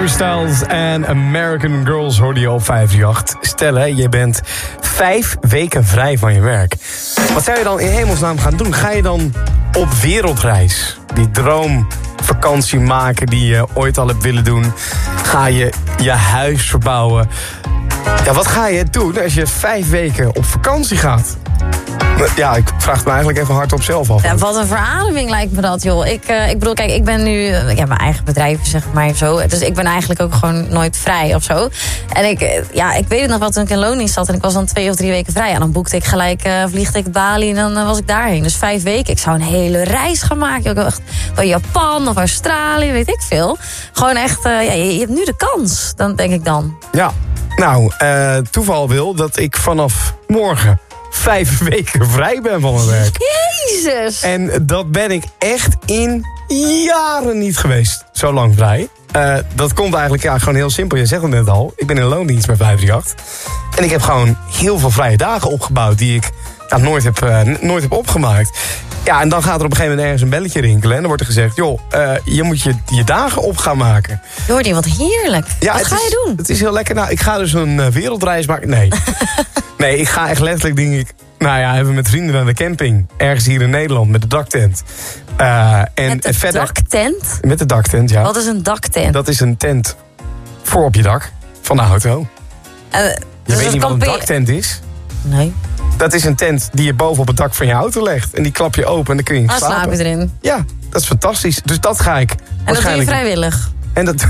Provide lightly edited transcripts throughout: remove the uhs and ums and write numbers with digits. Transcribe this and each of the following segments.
Styles en American Girls hoorde je op 538. Stel, hè, je bent 5 weken vrij van je werk. Wat zou je dan in hemelsnaam gaan doen? Ga je dan op wereldreis? Die droomvakantie maken die je ooit al hebt willen doen? Ga je je huis verbouwen? Ja, wat ga je doen als je 5 weken op vakantie gaat? Ja, ik vraag het me eigenlijk even hardop zelf af. Ja, wat een verademing lijkt me dat, joh. Ik bedoel, kijk, ik ben nu... Ik heb mijn eigen bedrijf, zeg maar zo. Dus ik ben eigenlijk ook gewoon nooit vrij of zo. En ik weet het nog wel, toen ik in loondienst zat... en ik was dan 2 of 3 weken vrij. En dan boekte ik gelijk, vliegde ik Bali en dan was ik daarheen. Dus 5 weken. Ik zou een hele reis gaan maken. Ook echt van Japan of Australië, weet ik veel. Gewoon echt, je hebt nu de kans, dan denk ik dan. Ja, nou, toeval wil dat ik vanaf morgen 5 weken vrij ben van mijn werk. Jezus! En dat ben ik echt in jaren niet geweest. Zo lang vrij. Dat komt eigenlijk gewoon heel simpel. Je zegt het net al. Ik ben in loondienst bij 538. En ik heb gewoon heel veel vrije dagen opgebouwd die ik nooit heb opgemaakt. Ja, en dan gaat er op een gegeven moment ergens een belletje rinkelen. En dan wordt er gezegd, joh, je moet je dagen op gaan maken. Jordi, wat heerlijk. Ja, wat ga je doen? Het is heel lekker. Nou, ik ga dus een wereldreis maken. Nee. Nee, ik ga echt letterlijk, denk ik... Nou ja, even met vrienden naar de camping. Ergens hier in Nederland, met de daktent. Met de daktent? Met de daktent, ja. Wat is een daktent? Dat is een tent voor op je dak van de auto. Je weet niet wat een daktent is? Nee. Dat is een tent die je boven op het dak van je auto legt. En die klap je open en dan kun je slapen. Dan slaap je erin. Ja, dat is fantastisch. Dus dat ga ik en dat doe je vrijwillig? En dat...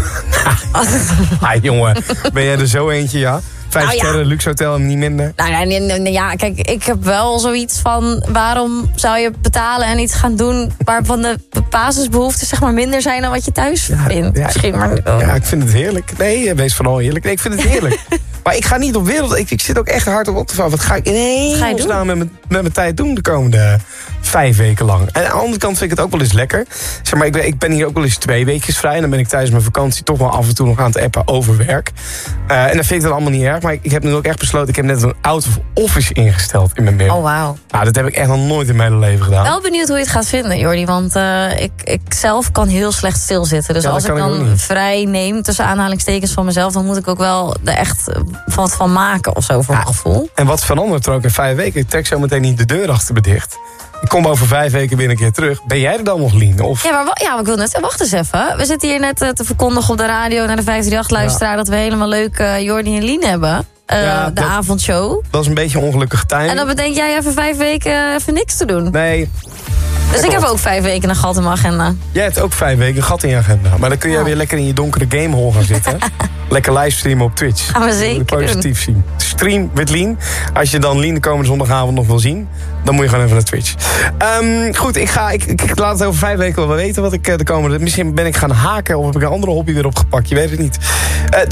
jongen, ben jij er zo eentje, ja? 5 sterren, luxe hotel en niet minder. Ja, kijk, ik heb wel zoiets van... waarom zou je betalen en iets gaan doen... waarvan de basisbehoeften zeg maar minder zijn dan wat je thuis vindt? Ja, misschien, maar... Ja, ik vind het heerlijk. Nee, wees vooral eerlijk. Nee, ik vind het heerlijk. Maar ik ga niet op wereld... Ik zit ook echt hard op te vragen. Wat ga ik in hemelsnaam met mijn tijd doen de komende 5 weken lang? En aan de andere kant vind ik het ook wel eens lekker. Zeg maar, ik ben hier ook wel eens 2 weekjes vrij. En dan ben ik tijdens mijn vakantie toch wel af en toe nog aan het appen over werk. En dan vind ik dat allemaal niet erg. Maar ik heb nu ook echt besloten... Ik heb net een out of office ingesteld in mijn mail. Oh, wauw. Nou, dat heb ik echt nog nooit in mijn hele leven gedaan. Wel benieuwd hoe je het gaat vinden, Jordi. Want ik zelf kan heel slecht stilzitten. Dus als ik dan vrij neem, tussen aanhalingstekens van mezelf... dan moet ik ook wel er echt wat van maken of zo, voor mijn gevoel. En wat verandert er ook in 5 weken? Ik trek zo meteen niet de deur achter me dicht. Ik kom over 5 weken weer een keer terug. Ben jij er dan nog, Lien? Of... Ja, maar ik wil net... Wacht eens even. We zitten hier net te verkondigen op de radio... naar de 538-luisteraar... dat we helemaal leuk Jordi en Lien hebben. De avondshow. Dat is een beetje ongelukkige timing. En dan bedenk jij even 5 weken even niks te doen. Nee. Dus ik heb ook 5 weken een gat in mijn agenda. Jij hebt ook 5 weken een gat in je agenda. Maar dan kun jij weer lekker in je donkere gamehole gaan zitten. Lekker livestreamen op Twitch. Gaan we zeker positief zien. Stream met Lien. Als je dan Lien de komende zondagavond nog wil zien... dan moet je gewoon even naar Twitch. Goed, ik laat het over 5 weken wel weten wat ik de komende... Misschien ben ik gaan haken of heb ik een andere hobby weer opgepakt. Je weet het niet.